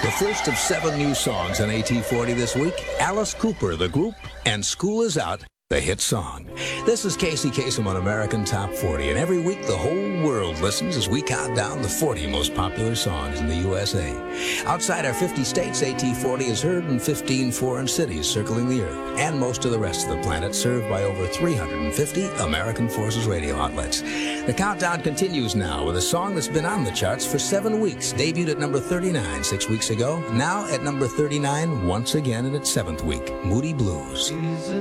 The first of 7 new songs on AT40 this week, Alice Cooper, The Group, and School Is Out, the hit song. This is Casey Kasem on American Top 40, and every week the whole world listens as we count down the 40 most popular songs in the USA. Outside our 50 states, AT40 is heard in 15 foreign cities circling the Earth, and most of the rest of the planet served by over 350 American Forces radio outlets. The countdown continues now with a song that's been on the charts for 7 weeks, debuted at number 39 6 weeks ago, now at number 39 once again in its 7th week, Moody Blues.